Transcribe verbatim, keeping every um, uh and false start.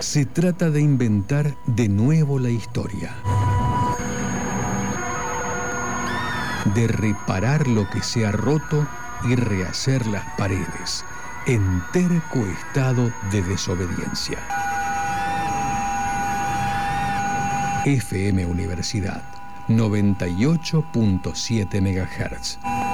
Se trata de inventar de nuevo la historia. De reparar lo que se ha roto y rehacer las paredes en terco estado de desobediencia. F M Universidad noventa y ocho punto siete megahertz.